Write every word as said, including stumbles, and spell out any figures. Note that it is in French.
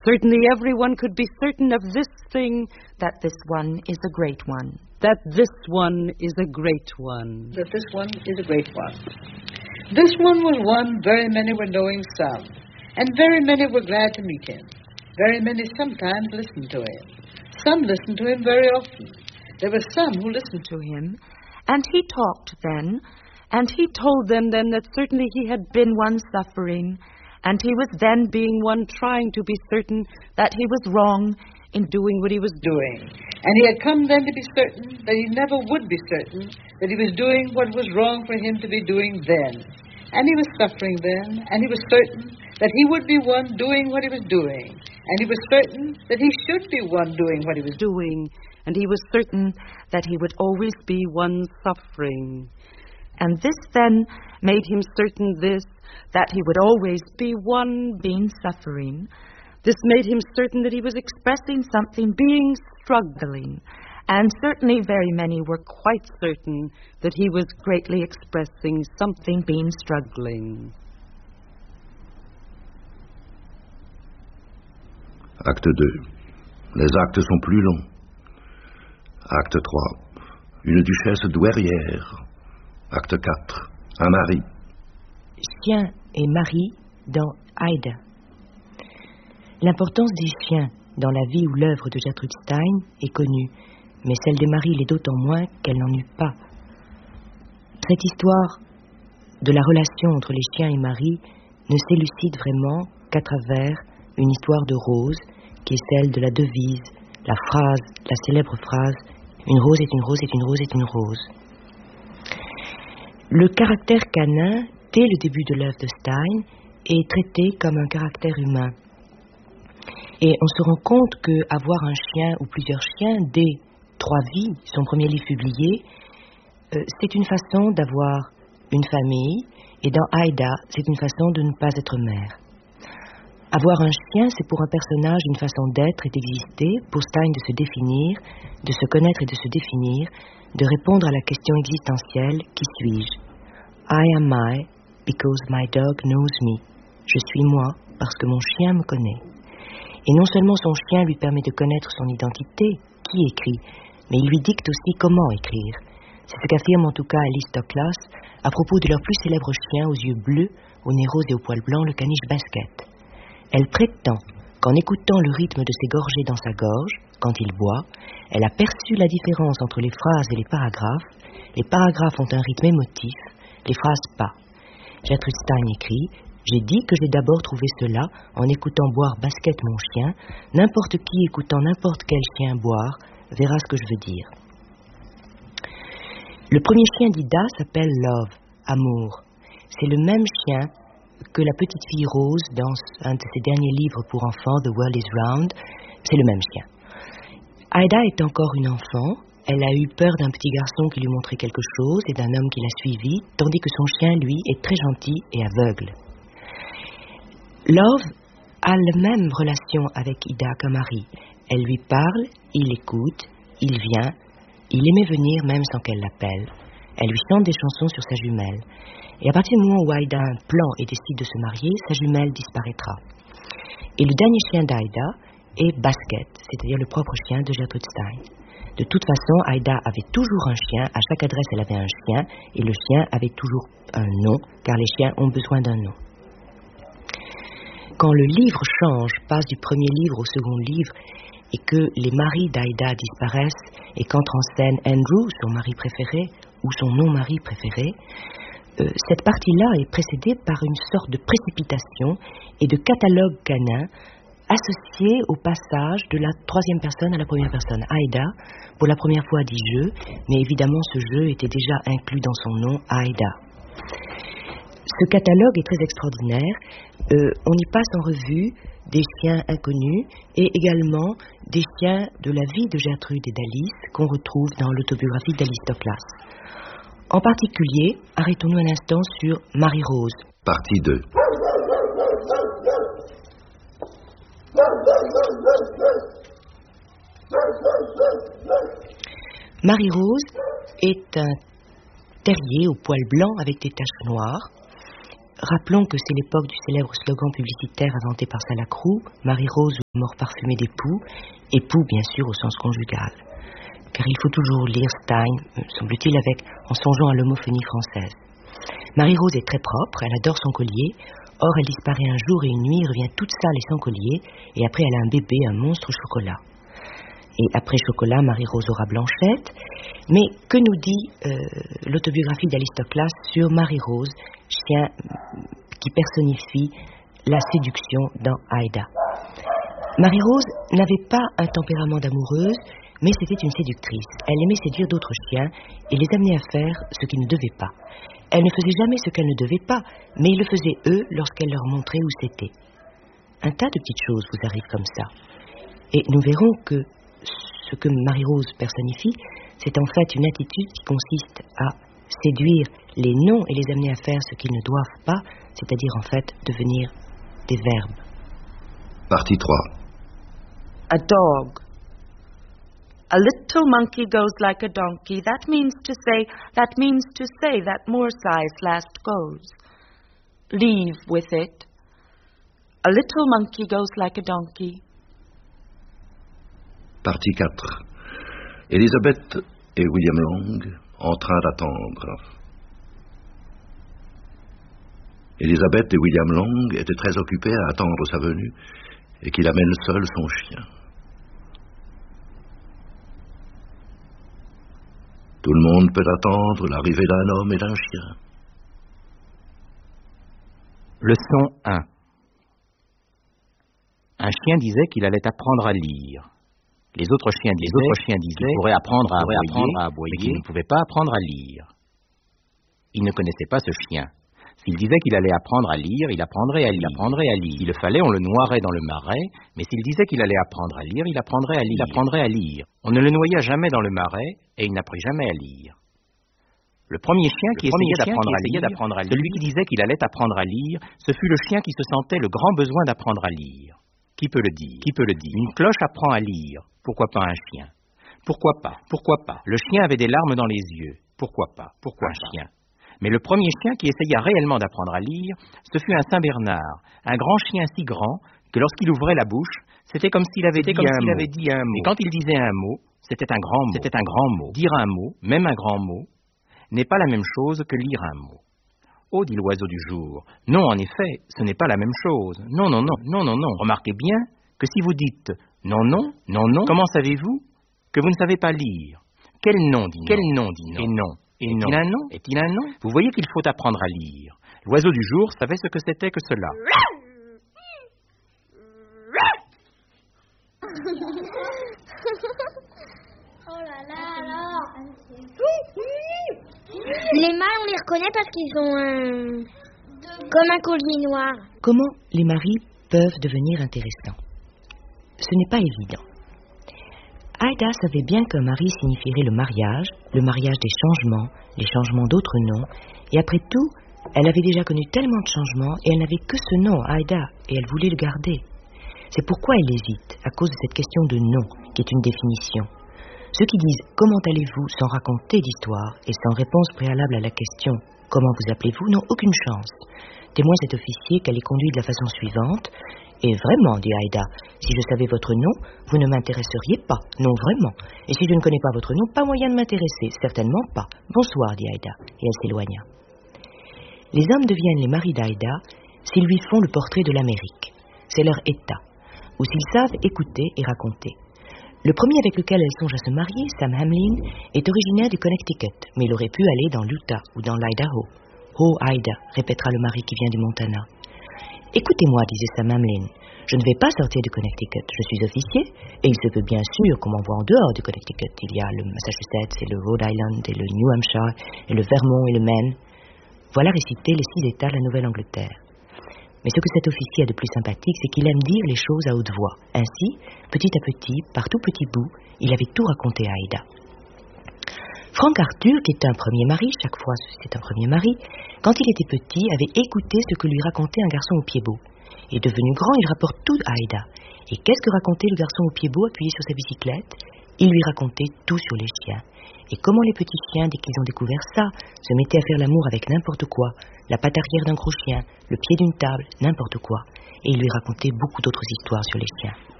Certainly everyone could be certain of this thing, that this one is a great one. That this one is a great one. That this one is a great one. This one was one very many were knowing some, and very many were glad to meet him. Very many sometimes listened to him. Some listened to him very often. There were some who listened to him, and he talked then, and he told them then that certainly he had been one suffering, and he was then being one trying to be certain that he was wrong in doing what he was doing. And he had come then to be certain that he never would be certain that he was doing what was wrong for him to be doing then. And he was suffering then, and he was certain that he would be one doing what he was doing. And he was certain that he should be one doing what he was doing. And he was certain that he would always be one suffering. And this then made him certain this, that he would always be one being suffering. This made him certain that he was expressing something, being struggling. And certainly very many were quite certain that he was greatly expressing something, being struggling. Acte deux. Les actes sont plus longs. Acte trois. Une duchesse douairière. Acte quatre. Un mari. Chien et mari dans Aida. L'importance des chiens dans la vie ou l'œuvre de Gertrude Stein est connue, mais celle des maris l'est d'autant moins qu'elle n'en eut pas. Cette histoire de la relation entre les chiens et Marie ne s'élucide vraiment qu'à travers une histoire de Rose, qui est celle de la devise, la phrase, la célèbre phrase « Une rose est une rose est une rose est une rose ». Le caractère canin, dès le début de l'œuvre de Stein, est traité comme un caractère humain. Et on se rend compte qu'avoir un chien ou plusieurs chiens dès Trois vies, son premier livre publié, euh, c'est une façon d'avoir une famille, et dans Aida, c'est une façon de ne pas être mère. Avoir un chien, c'est pour un personnage une façon d'être et d'exister, pour Stein de se définir, de se connaître et de se définir, de répondre à la question existentielle « Qui suis-je » ? I am I because my dog knows me. Je suis moi parce que mon chien me connaît. Et non seulement son chien lui permet de connaître son identité, qui écrit, mais il lui dicte aussi comment écrire. C'est ce qu'affirme en tout cas Alice Toklas à propos de leur plus célèbre chien aux yeux bleus, au nez rose et au poil blanc, le caniche Basket. Elle prétend qu'en écoutant le rythme de ses gorgées dans sa gorge, quand il boit, elle a perçu la différence entre les phrases et les paragraphes. Les paragraphes ont un rythme émotif, les phrases pas. Gertrude Stein écrit « J'ai dit que j'ai d'abord trouvé cela en écoutant boire Basket mon chien. N'importe qui écoutant n'importe quel chien boire verra ce que je veux dire. » Le premier chien d'Ida s'appelle Love, amour. C'est le même chien que la petite fille Rose dans un de ses derniers livres pour enfants, The World is Round. C'est le même chien. Aida est encore une enfant. Elle a eu peur d'un petit garçon qui lui montrait quelque chose et d'un homme qui l'a suivi, tandis que son chien, lui, est très gentil et aveugle. Love a la même relation avec Ida qu'un mari. Elle lui parle, il écoute, il vient, il aimait venir même sans qu'elle l'appelle. Elle lui chante des chansons sur sa jumelle. Et à partir du moment où Aida a un plan et décide de se marier, sa jumelle disparaîtra. Et le dernier chien d'Aida est Basket, c'est-à-dire le propre chien de Gertrude Stein. De toute façon, Aida avait toujours un chien, à chaque adresse elle avait un chien, et le chien avait toujours un nom, car les chiens ont besoin d'un nom. Quand le livre change, passe du premier livre au second livre, et que les maris d'Aida disparaissent, et qu'entre en scène Andrew, son mari préféré, ou son non-mari préféré, euh, cette partie-là est précédée par une sorte de précipitation et de catalogue canin associé au passage de la troisième personne à la première personne. Aida, pour la première fois, dit « je », mais évidemment ce « je » était déjà inclus dans son nom, Aida. Ce catalogue est très extraordinaire. Euh, on y passe en revue des chiens inconnus et également des chiens de la vie de Gertrude et d'Alice qu'on retrouve dans l'autobiographie d'Alice Toklas. En particulier, arrêtons-nous un instant sur Marie-Rose. Partie deux. Marie-Rose est un terrier au poil blanc avec des taches noires, Rappelons que c'est l'époque du célèbre slogan publicitaire inventé par Salacrou, Marie-Rose ou mort parfumée d'époux, époux bien sûr au sens conjugal. Car il faut toujours lire Stein, semble-t-il, avec, en songeant à l'homophonie française. Marie-Rose est très propre, elle adore son collier, or elle disparaît un jour et une nuit, revient toute sale et sans collier, et après elle a un bébé, un monstre chocolat. Et après chocolat, Marie-Rose aura Blanchette. Mais que nous dit euh, l'autobiographie d'Alistoclas sur Marie-Rose, chien qui personnifie la séduction dans Aïda? Marie-Rose n'avait pas un tempérament d'amoureuse, mais c'était une séductrice. Elle aimait séduire d'autres chiens et les amener à faire ce qu'ils ne devaient pas. Elle ne faisait jamais ce qu'elle ne devait pas, mais ils le faisaient eux lorsqu'elle leur montrait où c'était. Un tas de petites choses vous arrivent comme ça. Et nous verrons que ce que Marie-Rose personnifie, c'est en fait une attitude qui consiste à séduire les noms et les amener à faire ce qu'ils ne doivent pas, c'est-à-dire en fait devenir des verbes. Partie trois. A dog. A little monkey goes like a donkey. That means to say, that means to say that more size last goes. Leave with it. A little monkey goes like a donkey. Partie quatre. Elisabeth et William Long en train d'attendre. Elisabeth et William Long étaient très occupés à attendre sa venue et qu'il amène seul son chien. Tout le monde peut attendre l'arrivée d'un homme et d'un chien. Leçon un. Un chien disait qu'il allait apprendre à lire. Les autres chiens disaient, les autres chiens disaient qu'il pourrait apprendre à aboyer, apprendre à aboyer, mais qu'il ne pouvait pas apprendre à lire. Ils ne connaissaient pas ce chien. S'il disait qu'il allait apprendre à lire, il apprendrait à lire. Il apprendrait à lire. S'il le fallait, on le noierait dans le marais, mais s'il disait qu'il allait apprendre à lire, il apprendrait à lire. Il apprendrait à lire. On ne le noya jamais dans le marais, et il n'apprit jamais à lire. Le premier chien qui essayait d'apprendre à lire, d'apprendre à lire, celui qui disait qu'il allait apprendre à lire, ce fut le chien qui se sentait le grand besoin d'apprendre à lire. Qui peut le dire? Qui peut le dire? Une cloche apprend à lire. Pourquoi pas un chien? Pourquoi pas? Pourquoi pas? Le chien avait des larmes dans les yeux. Pourquoi pas? Pourquoi un chien? Mais le premier chien qui essaya réellement d'apprendre à lire, ce fut un Saint-Bernard, un grand chien si grand que lorsqu'il ouvrait la bouche, c'était comme s'il avait, dit, comme un s'il avait dit un mot. Et quand il disait un mot, c'était un grand mot. C'était un grand mot. Dire un mot, même un grand mot, n'est pas la même chose que lire un mot. Oh, dit l'oiseau du jour. Non, en effet, ce n'est pas la même chose. Non, non, non, non, non, non. Remarquez bien que si vous dites non, non, non, non, comment savez-vous que vous ne savez pas lire? Quel nom dit non? Quel nom dit non? Et non. Et non. Est-il un nom? Est-il un nom? Vous voyez qu'il faut apprendre à lire. L'oiseau du jour savait ce que c'était que cela. Oh là là là. Les mâles, on les reconnaît parce qu'ils ont un... comme un collier noir. Comment les maris peuvent devenir intéressants? Ce n'est pas évident. Aïda savait bien qu'un mari signifierait le mariage, le mariage des changements, les changements d'autres noms, et après tout, elle avait déjà connu tellement de changements et elle n'avait que ce nom, Aïda, et elle voulait le garder. C'est pourquoi elle hésite, à cause de cette question de nom, qui est une définition. Ceux qui disent « Comment allez-vous » sans raconter d'histoire et sans réponse préalable à la question « Comment vous appelez-vous » n'ont aucune chance. Témoin cet officier qu'elle est conduite de la façon suivante. « Et vraiment, dit Aïda, si je savais votre nom, vous ne m'intéresseriez pas. Non, vraiment. Et si je ne connais pas votre nom, pas moyen de m'intéresser. Certainement pas. Bonsoir, dit Aïda. » Et elle s'éloigna. Les hommes deviennent les maris d'Aïda s'ils lui font le portrait de l'Amérique. C'est leur état. Ou s'ils savent écouter et raconter. Le premier avec lequel elle songe à se marier, Sam Hamlin, est originaire du Connecticut, mais il aurait pu aller dans l'Utah ou dans l'Idaho. « Oh, Aïda, répétera le mari qui vient du Montana. « Écoutez-moi, disait Sam Hamlin, je ne vais pas sortir du Connecticut, je suis officier, et il se peut bien sûr qu'on m'envoie en dehors du Connecticut. Il y a le Massachusetts, et le Rhode Island, et le New Hampshire, et le Vermont, et le Maine. » Voilà récité les six États de la Nouvelle-Angleterre. Mais ce que cet officier a de plus sympathique, c'est qu'il aime dire les choses à haute voix. Ainsi, petit à petit, par tout petit bout, il avait tout raconté à Aïda. Frank Arthur, qui est un premier mari, chaque fois c'est un premier mari, quand il était petit, avait écouté ce que lui racontait un garçon au pied beau. Et devenu grand, il rapporte tout à Aïda. Et qu'est-ce que racontait le garçon au pied beau appuyé sur sa bicyclette? Il lui racontait tout sur les chiens. Et comment les petits chiens, dès qu'ils ont découvert ça, se mettaient à faire l'amour avec n'importe quoi, la patte arrière d'un gros chien, le pied d'une table, n'importe quoi. Et il lui racontait beaucoup d'autres histoires sur les chiens.